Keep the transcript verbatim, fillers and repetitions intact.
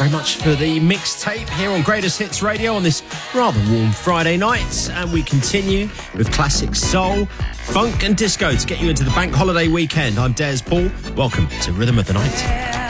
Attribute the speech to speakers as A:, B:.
A: very much for the mixtape here on Greatest Hits Radio on this rather warm Friday night. And we continue with classic soul, funk and disco to get you into the bank holiday weekend. I'm Des Paul. Welcome to Rhythm of the Night.